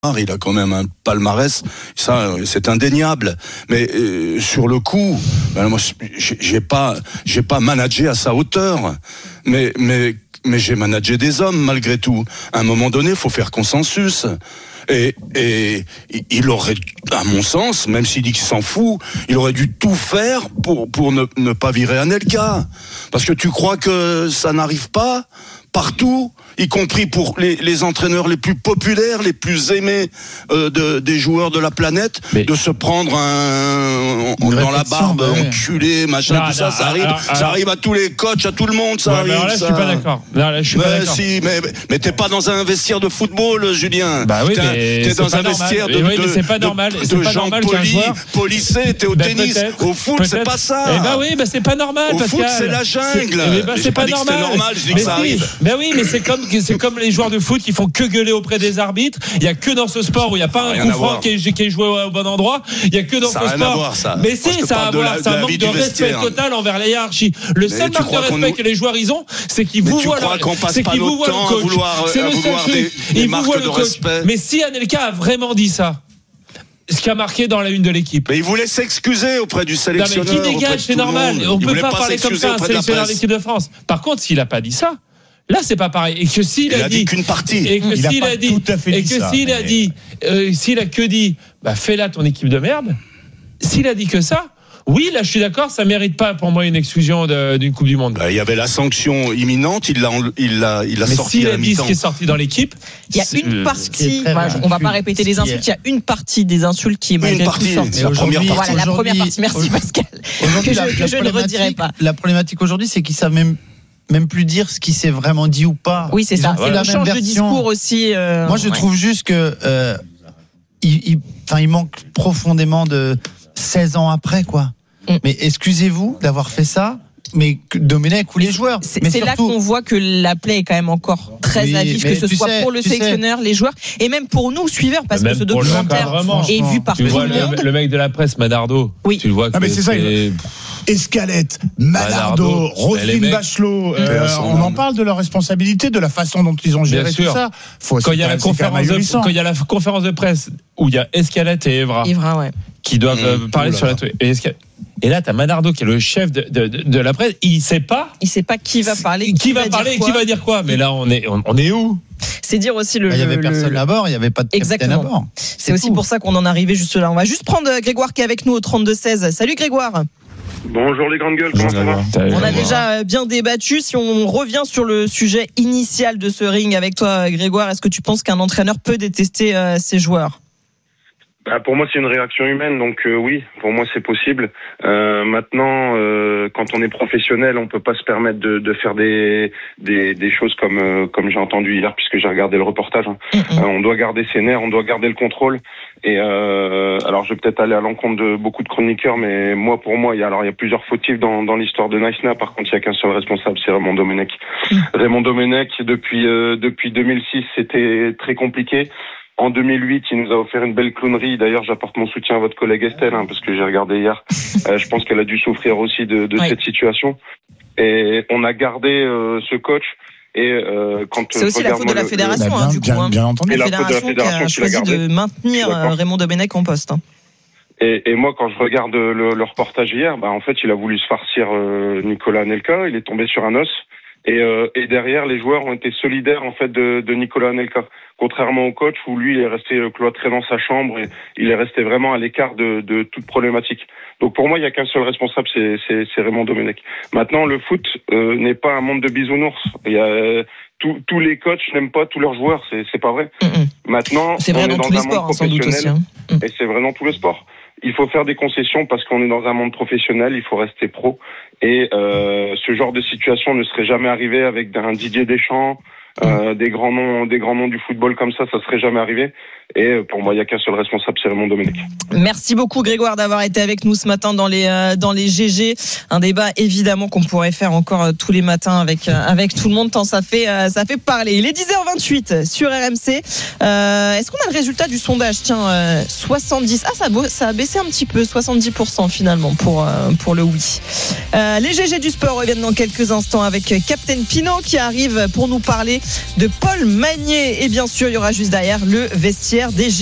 Il a quand même un palmarès, ça c'est indéniable. Mais sur le coup, moi j'ai pas managé à sa hauteur. Mais j'ai managé des hommes malgré tout. À un moment donné, il faut faire consensus. Et il aurait, à mon sens, même s'il dit qu'il s'en fout, il aurait dû tout faire pour ne pas virer Anelka. Parce que tu crois que ça n'arrive pas partout, y compris pour les entraîneurs les plus populaires, les plus aimés des joueurs de la planète, de se prendre dans la barbe, enculé, machin, tout ça, ça arrive à tous les coachs, à tout le monde, ça arrive. Alors là, je suis pas d'accord. Mais t'es pas dans un vestiaire de football, Julien. Bah oui, t'es dans un vestiaire de c'est pas normal. De gens policés, t'es au tennis. Au foot, c'est pas ça. Eh ben oui, c'est pas normal. Au foot, c'est la jungle. C'est pas normal. Je dis que ça arrive. Ben oui, mais c'est comme les joueurs de foot qui font que gueuler auprès des arbitres. Il y a que dans ce sport où il n'y a pas un coup franc qui est joué au bon endroit. Il y a que dans ce sport. Mais si, ça a à voir. C'est un manque de respect total envers la hiérarchie. Le seul marque de respect que les joueurs ils ont, c'est qu'ils vous voient le coach. C'est le seul truc. Ils vous voient le coach. Mais si Anelka a vraiment dit ça, ce qui a marqué dans la une de l'équipe. Mais il voulait s'excuser auprès du sélectionneur. Non, mais qui dégage, c'est normal. On ne peut pas parler comme ça à un sélectionneur de l'équipe de France. Par contre, s'il n'a pas dit ça, là, c'est pas pareil. Et que s'il a dit qu'une partie, et que s'il a dit, et que s'il a dit, s'il a que dit, fais-la ton équipe de merde. S'il a dit que ça, oui, là, je suis d'accord, ça mérite pas pour moi une exclusion d'une Coupe du Monde. Il y avait la sanction imminente, il l'a mais sorti s'il à la a dit mi-temps. ce qui est sorti dans l'équipe, il y a une partie, on va pas répéter les insultes, il y a une partie des insultes qui est malgré tout sortie. La première partie. Voilà, la première partie. Merci Pascal. Que je ne redirai pas. La problématique aujourd'hui, c'est qu'ils savent même plus dire ce qui s'est vraiment dit ou pas. Oui, c'est ça. C'est la change de discours aussi. Moi, je trouve juste que il manque profondément de 16 ans après, quoi. Mais excusez-vous d'avoir fait ça. Mais Domenech ou les joueurs. C'est surtout là qu'on voit que la play est quand même encore très à vif, que ce soit pour le sélectionneur, les joueurs, et même pour nous, suiveurs, parce que ce documentaire est vu par tout le monde. Le mec de la presse, Madardo, tu le vois que mais c'est ça. Escalette, Madardo, Roselyne Bachelot, on en parle de leur responsabilité, de la façon dont ils ont géré tout ça. Quand il y a la conférence de presse où il y a Escalette et Evra qui doivent parler sur la télé. Et là, t'as Madardo qui est le chef de la presse. Il sait pas qui va parler, qui va dire quoi. Mais là, on est où? C'est dire aussi il y avait personne à bord, il y avait pas de capitaine à bord. C'est aussi pour ça qu'on en est arrivé juste là. On va juste prendre Grégoire qui est avec nous au 32-16. Salut Grégoire. Bonjour les grandes gueules, comment ça va ? On a déjà bien débattu. Si on revient sur le sujet initial de ce ring avec toi, Grégoire, est-ce que tu penses qu'un entraîneur peut détester ses joueurs ? Pour moi, c'est une réaction humaine, donc oui, pour moi, c'est possible. Maintenant, quand on est professionnel, on peut pas se permettre de faire des choses comme j'ai entendu hier, puisque j'ai regardé le reportage. On doit garder ses nerfs, on doit garder le contrôle. Et alors, je vais peut-être aller à l'encontre de beaucoup de chroniqueurs, mais pour moi, il y a plusieurs fautifs dans l'histoire de Naïsna. Par contre, il y a qu'un seul responsable, c'est Raymond Domenech. Raymond Domenech, depuis 2006, c'était très compliqué. En 2008, il nous a offert une belle clownerie. D'ailleurs, j'apporte mon soutien à votre collègue Estelle, parce que j'ai regardé hier. Je pense qu'elle a dû souffrir aussi de cette situation. Et on a gardé ce coach. Et quand c'est aussi la faute de la fédération, du coup. Bien entendu. La fédération qui a choisi de maintenir Raymond Domenech en poste. Et moi, quand je regarde le reportage hier, en fait, il a voulu se farcir Nicolas Anelka. Il est tombé sur un os. Et derrière, les joueurs ont été solidaires en fait de Nicolas Anelka, contrairement au coach où lui il est resté cloîtré dans sa chambre et il est resté vraiment à l'écart de toute problématique. Donc pour moi, il y a qu'un seul responsable, c'est Raymond Domenech. Maintenant, le foot n'est pas un monde de bisounours. Il y a tous les coachs n'aiment pas tous leurs joueurs, c'est pas vrai. Maintenant, c'est vrai dans tous les sports, sans doute aussi. Et c'est vrai dans tous les sports. Il faut faire des concessions parce qu'on est dans un monde professionnel, il faut rester pro. Et ce genre de situation ne serait jamais arrivé avec un Didier Deschamps, des grands noms du football comme ça serait jamais arrivé. Et pour moi, il n'y a qu'un seul responsable, c'est Raymond Domenech. Merci beaucoup Grégoire d'avoir été avec nous ce matin dans les GG. Un débat évidemment qu'on pourrait faire encore tous les matins avec tout le monde tant ça fait parler. Il est 10h28 sur RMC. Est-ce qu'on a le résultat du sondage ? Tiens, 70. Ça a baissé un petit peu, 70% finalement pour le oui. Les GG du sport reviennent dans quelques instants avec Captain Pinot qui arrive pour nous parler de Paul Magnier. Et bien sûr, il y aura juste derrière le vestiaire CRDG.